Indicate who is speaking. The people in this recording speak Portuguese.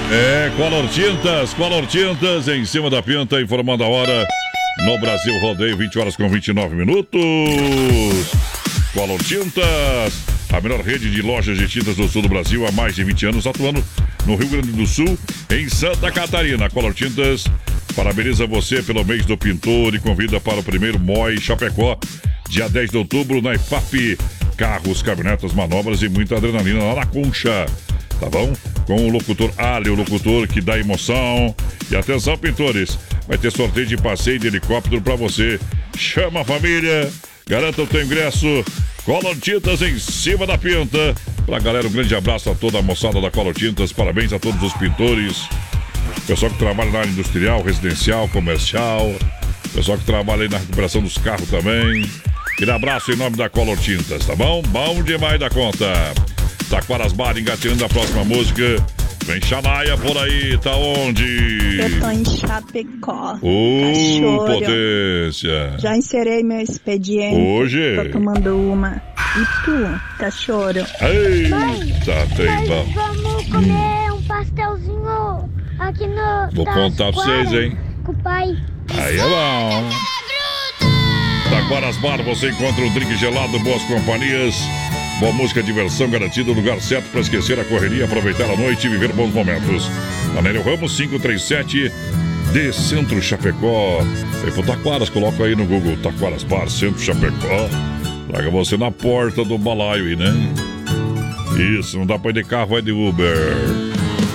Speaker 1: Color Tintas, em cima da pinta, informando a hora no Brasil Rodeio, 20 horas com 29 minutos. Color Tintas, a melhor rede de lojas de tintas do sul do Brasil há mais de 20 anos, atuando no Rio Grande do Sul, em Santa Catarina. Color Tintas parabeniza você pelo mês do pintor e convida para o primeiro MOI Chapecó, dia 10 de outubro, na IFAP. Carros, caminhonetas, manobras e muita adrenalina lá na Concha. Tá bom? Com o locutor Ali, o locutor que dá emoção. E atenção, pintores, vai ter sorteio de passeio de helicóptero pra você. Chama a família, garanta o teu ingresso. Color Tintas em cima da pinta. Pra galera, um grande abraço a toda a moçada da Color Tintas. Parabéns a todos os pintores. Pessoal que trabalha na área industrial, residencial, comercial. Pessoal que trabalha aí na recuperação dos carros também. Aquele abraço em nome da Color Tintas, tá bom? Bom demais da conta. Taquaras Bar engatinhando a próxima música. Vem Xanaia por aí, tá onde?
Speaker 2: Eu tô em Chapecó.
Speaker 1: Potência.
Speaker 2: Já encerei meu expediente.
Speaker 1: Hoje?
Speaker 2: Tô tomando uma. E tu, cachorro?
Speaker 1: Eita, tem bom.
Speaker 3: Vamos comer um pastelzinho aqui no...
Speaker 1: Vou contar pra vocês, hein?
Speaker 3: Com o pai.
Speaker 1: Aí é bom. Taquaras Bar, você encontra um drink gelado, boas companhias. Boa música, diversão garantida, o lugar certo para esquecer a correria, aproveitar a noite e viver bons momentos. Anélio Ramos 537 de Centro Chapecó. Vem pro Taquaras, coloca aí no Google Taquaras Bar, Centro Chapecó. Traga você na porta do balaio aí, né? Isso, não dá pra ir de carro, vai de Uber.